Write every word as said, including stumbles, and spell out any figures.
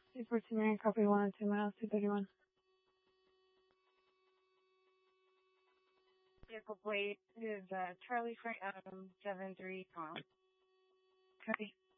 two fourteen Marion, copy one and two miles, two thirty-one. Vehicle plate is uh, Charlie Frank Adam seven three Tom. Copy.